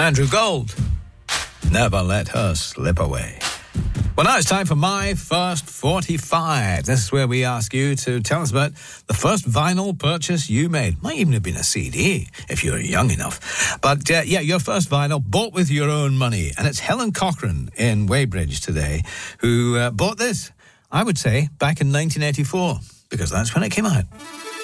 Andrew Gold. Never let her slip away. Well, now it's time for My First 45. This is where we ask you to tell us about the first vinyl purchase you made. Might even have been a CD, if you're young enough. But, your first vinyl bought with your own money. And it's Helen Cochran in Weybridge today who bought this, I would say, back in 1984, because that's when it came out.